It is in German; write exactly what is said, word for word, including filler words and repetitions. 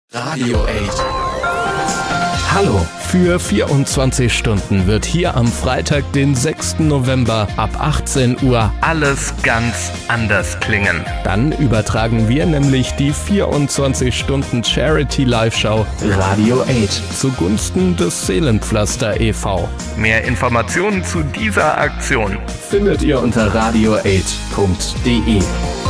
Radio acht. Hallo. Für vierundzwanzig Stunden wird hier am Freitag, den sechsten November ab achtzehn Uhr alles ganz anders klingen. Dann übertragen wir nämlich die vierundzwanzig Stunden Charity Live-Show Radio acht zugunsten des Seelenpflaster e V Mehr Informationen zu dieser Aktion findet ihr unter radio acht punkt de.